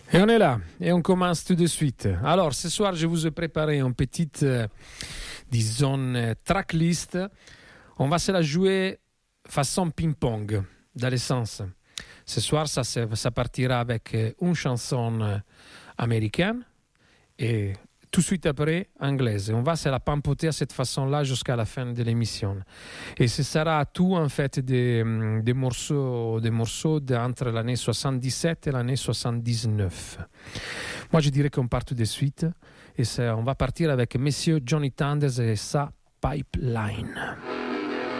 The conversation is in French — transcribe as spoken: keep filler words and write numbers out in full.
Et on est là, et on commence tout de suite. Alors, ce soir, je vous ai préparé une petite, euh, disons, euh, tracklist. On va se la jouer façon ping-pong, dans le sens. Ce soir, ça, ça partira avec une chanson euh, américaine et tout de suite après, anglaise. On va se la pampoter à cette façon-là jusqu'à la fin de l'émission. Et ce sera tout, en fait, des, des morceaux, des morceaux entre l'année soixante-dix-sept et l'année soixante-dix-neuf. Moi, je dirais qu'on part tout de suite. Et on va partir avec Monsieur Johnny Thunders et sa Pipeline.